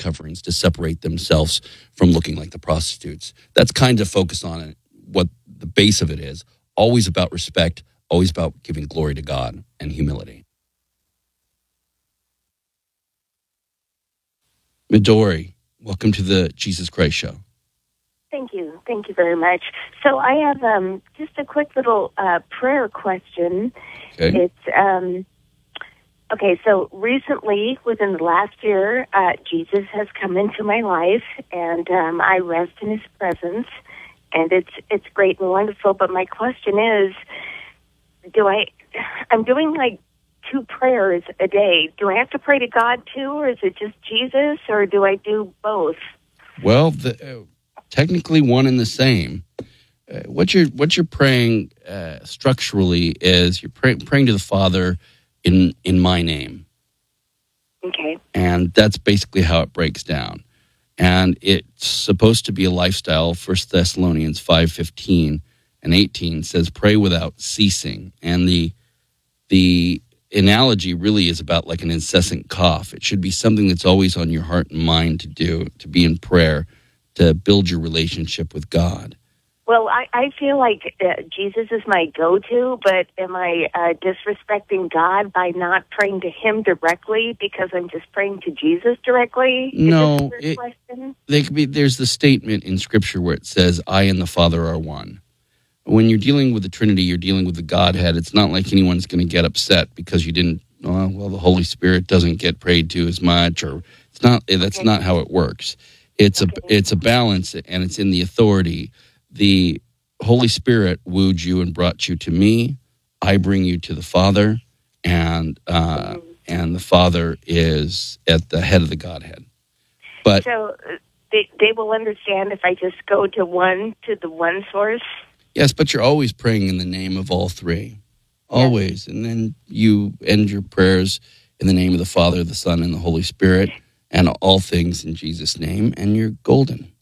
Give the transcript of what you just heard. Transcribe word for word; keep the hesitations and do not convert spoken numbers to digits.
coverings to separate themselves from looking like the prostitutes. That's kind of focus on it, what the base of it is. Always about respect, always about giving glory to God and humility. Midori, welcome to the Jesus Christ Show. Thank you. Thank you very much. So I have um, just a quick little uh, prayer question. Okay. It's, um, okay, so recently, within the last year, uh, Jesus has come into my life, and um, I rest in his presence, and it's it's great and wonderful. But my question is, do I, I'm doing like two prayers a day. Do I have to pray to God too, or is it just Jesus, or do I do both? Well, the, uh, technically one and the same. Uh, what you're what you're praying uh, structurally is you're pray, praying to the Father in in my name. Okay. And that's basically how it breaks down. And it's supposed to be a lifestyle. First Thessalonians five fifteen and eighteen says, pray without ceasing. And the the analogy really is about like an incessant cough. It should be something that's always on your heart and mind to do, to be in prayer, to build your relationship with God. Well, I, I feel like uh, Jesus is my go-to, but am I uh, disrespecting God by not praying to him directly because I'm just praying to Jesus directly? Is No. this a It, question? they could be, there's the statement in Scripture where it says, I and the Father are one. When you're dealing with the Trinity, you're dealing with the Godhead. It's not like anyone's going to get upset because you didn't, oh, well, the Holy Spirit doesn't get prayed to as much, or it's not. That's Okay. not how it works. It's Okay. a it's a balance, and it's in the authority. The Holy Spirit wooed you and brought you to me. I bring you to the Father, and uh, Mhm. and the Father is at the head of the Godhead. But So uh, they, they will understand if I just go to one, to the one source? yes, but you're always praying in the name of all three. Always. And then you end your prayers in the name of the Father, the Son, and the Holy Spirit, and all things in Jesus' name, and you're golden.